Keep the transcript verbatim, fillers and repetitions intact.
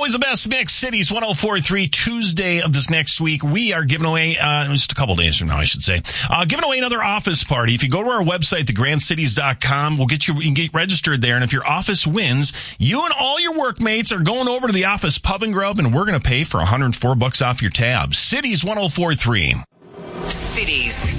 always the best mix. Cities one oh four point three Tuesday of this next week. We are giving away, uh, just a couple days from now, I should say, uh, giving away another office party. If you go to our website, the grand cities dot com, we'll get you, you can get registered there. And if your office wins, you and all your workmates are going over to the office pub and grub, and we're going to pay for one hundred four bucks off your tab. Cities one oh four point three. Cities.